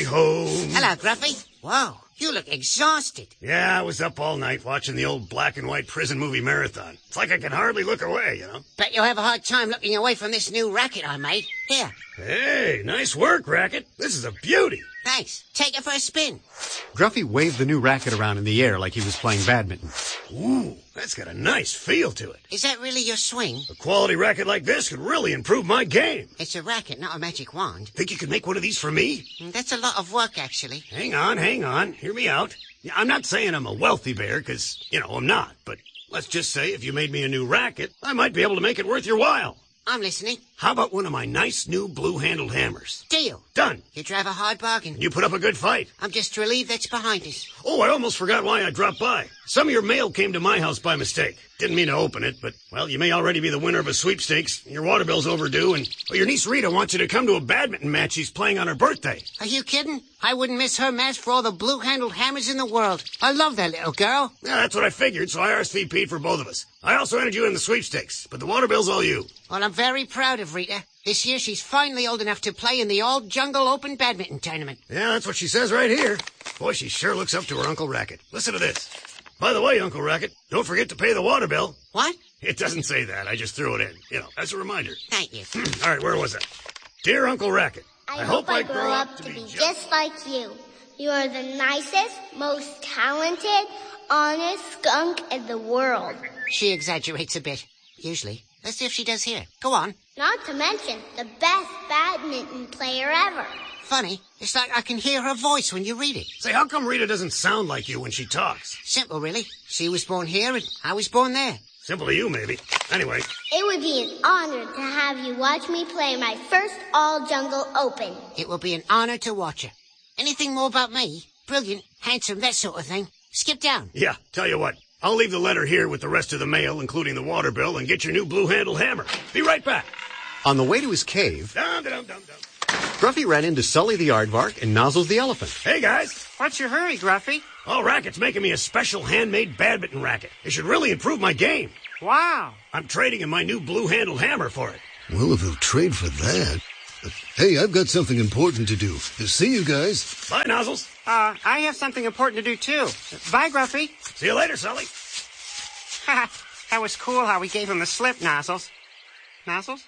home. Hello, Gruffy. Whoa, you look exhausted. Yeah, I was up all night watching the old black and white prison movie marathon. It's like I can hardly look away, you know. Bet you'll have a hard time looking away from this new racket I made. Here. Hey, nice work, Racket. This is a beauty. Thanks. Take it for a spin. Gruffy waved the new racket around in the air like he was playing badminton. Ooh, that's got a nice feel to it. Is that really your swing? A quality racket like this could really improve my game. It's a racket, not a magic wand. Think you could make one of these for me? That's a lot of work, actually. Hang on. Hear me out. Yeah, I'm not saying I'm a wealthy bear, because, I'm not. But let's just say if you made me a new racket, I might be able to make it worth your while. I'm listening. How about one of my nice new blue-handled hammers? Deal. Done. You drive a hard bargain. You put up a good fight. I'm just relieved that's behind us. Oh, I almost forgot why I dropped by. Some of your mail came to my house by mistake. Didn't mean to open it, but, well, you may already be the winner of a sweepstakes. Your water bill's overdue, and your niece Rita wants you to come to a badminton match she's playing on her birthday. Are you kidding? I wouldn't miss her match for all the blue-handled hammers in the world. I love that little girl. Yeah, that's what I figured, so I RSVP'd for both of us. I also entered you in the sweepstakes, but the water bill's all you. Well, I'm very proud of Rita. This year she's finally old enough to play in the All Jungle Open Badminton Tournament. Yeah, that's what she says right here. Boy, she sure looks up to her Uncle Racket. Listen to this. By the way, Uncle Racket, don't forget to pay the water bill. What? It doesn't say that. I just threw it in. As a reminder. Thank you. All right, where was I? Dear Uncle Racket, I hope I grow up to be just like you. You are the nicest, most talented, honest skunk in the world. She exaggerates a bit, usually. Let's see if she does here. Go on. Not to mention the best badminton player ever. Funny. It's like I can hear her voice when you read it. Say, how come Rita doesn't sound like you when she talks? Simple, really. She was born here and I was born there. Simple to you, maybe. Anyway. It would be an honor to have you watch me play my first All Jungle Open. It will be an honor to watch her. Anything more about me? Brilliant, handsome, that sort of thing. Skip down. Yeah, tell you what. I'll leave the letter here with the rest of the mail, including the water bill, and get your new blue-handled hammer. Be right back. On the way to his cave, Gruffy ran into Sully the aardvark and Nozzles the elephant. Hey, guys. What's your hurry, Gruffy? Oh, Racket's making me a special handmade badminton racket. It should really improve my game. Wow. I'm trading in my new blue-handled hammer for it. Well, if he'll trade for that... Hey, I've got something important to do. See you guys. Bye, Nozzles. I have something important to do, too. Bye, Gruffy. See you later, Sully. That was cool how we gave him the slip, Nozzles. Nozzles?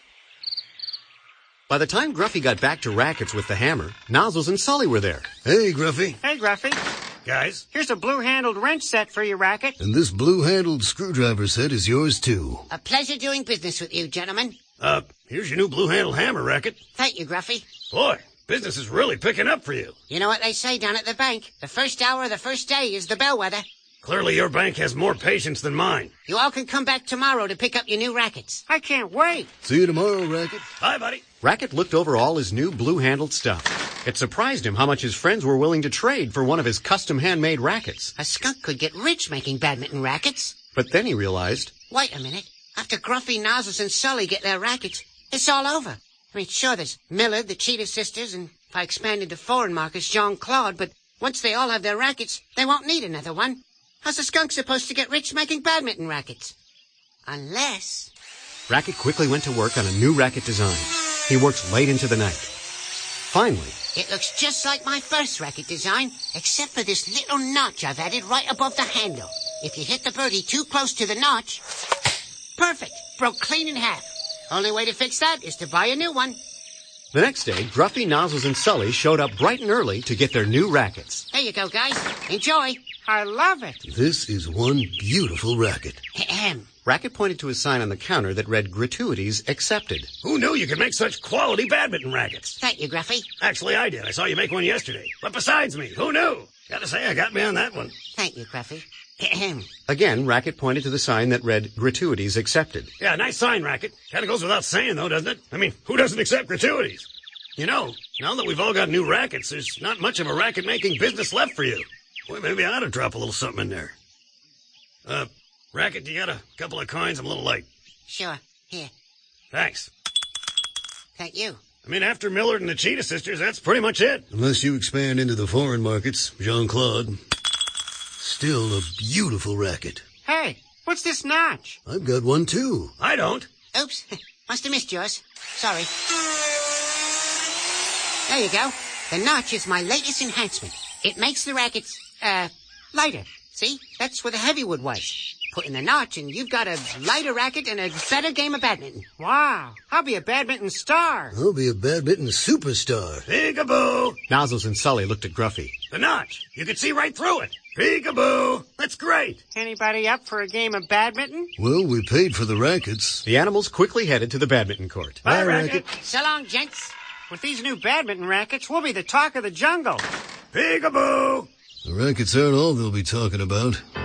By the time Gruffy got back to Rackets with the hammer, Nozzles and Sully were there. Hey, Gruffy. Hey, Gruffy. Guys? Here's a blue-handled wrench set for you, Racket. And this blue-handled screwdriver set is yours, too. A pleasure doing business with you, gentlemen. Here's your new blue-handled hammer, Racket. Thank you, Gruffy. Boy, business is really picking up for you. You know what they say down at the bank? The first hour of the first day is the bellwether. Clearly your bank has more patience than mine. You all can come back tomorrow to pick up your new rackets. I can't wait. See you tomorrow, Racket. Bye, buddy. Racket looked over all his new blue-handled stuff. It surprised him how much his friends were willing to trade for one of his custom handmade rackets. A skunk could get rich making badminton rackets. But then he realized... Wait a minute. After Gruffy, Nozzles, and Sully get their rackets, it's all over. I mean, sure, there's Millard, the Cheetah Sisters, and if I expand into foreign markets, Jean-Claude, but once they all have their rackets, they won't need another one. How's a skunk supposed to get rich making badminton rackets? Unless... Racket quickly went to work on a new racket design. He worked late into the night. Finally... It looks just like my first racket design, except for this little notch I've added right above the handle. If you hit the birdie too close to the notch... Perfect! Broke clean in half. Only way to fix that is to buy a new one. The next day, Gruffy, Nozzles, and Sully showed up bright and early to get their new rackets. There you go, guys. Enjoy. I love it. This is one beautiful racket. Ahem. Racket pointed to a sign on the counter that read gratuities accepted. Who knew you could make such quality badminton rackets? Thank you, Gruffy. Actually, I did. I saw you make one yesterday. But besides me, who knew? Gotta say, I got me on that one. Thank you, Gruffy. Ahem. Again, Racket pointed to the sign that read gratuities accepted. Yeah, nice sign, Racket. Kind of goes without saying, though, doesn't it? I mean, who doesn't accept gratuities? You know, now that we've all got new rackets, there's not much of a racket-making business left for you. Boy, maybe I ought to drop a little something in there. Racket, do you got a couple of coins? I'm a little light. Sure. Here. Thanks. Thank you. I mean, after Millard and the Cheetah Sisters, that's pretty much it. Unless you expand into the foreign markets, Jean-Claude. Still a beautiful racket. Hey, what's this notch? I've got one, too. I don't. Oops. Must have missed yours. Sorry. There you go. The notch is my latest enhancement. It makes the rackets, lighter. See? That's where the heavy wood was. Put in the notch and you've got a lighter racket and a better game of badminton. Wow. I'll be a badminton star. I'll be a badminton superstar. Peekaboo! Nozzles and Sully looked at Gruffy. The notch. You can see right through it. Peekaboo! That's great. Anybody up for a game of badminton? Well, we paid for the rackets. The animals quickly headed to the badminton court. Bye, Racket. So long, gents. With these new badminton rackets, we'll be the talk of the jungle. Peekaboo! The rackets aren't all they'll be talking about.